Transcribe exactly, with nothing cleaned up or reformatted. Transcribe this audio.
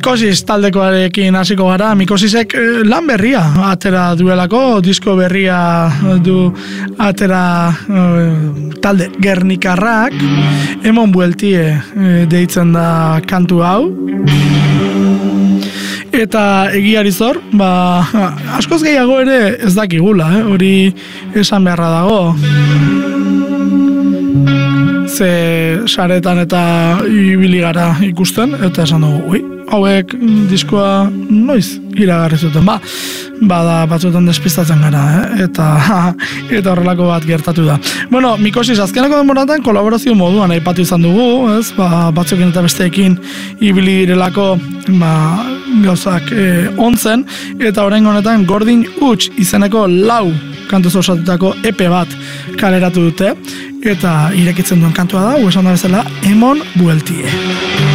Mikosis taldekoarekin hasiko gara. Mikosisek lan berria atera duelako, disko berria du atera talde Gernikarrak, Emon Bueltie deitzen da kantu hau. Eta egiari zor, ba, askoz gehiago ere ez dakigula, eh? Hori esan beharra dago. Ze saretan eta ibili gara ikusten, eta esan dugu, ui, hauek diskoa noiz iragarri zuten, ba, bada batzuetan despistatzen gara, eh? eta, eta horrelako bat gertatu da. Bueno, Mikosis azkeneko denboratan kolaborazio moduan aipatu izan dugu, ez? Ba, batzuekin eta besteekin ibili direlako ba, gauzak eh, ontzen, eta orain honetan Gordin Huts izeneko lau kantuz osatutako E P bat kaleratu dute, eta irekitzen duen kantua da, esan da bezala, Emon Bueltie.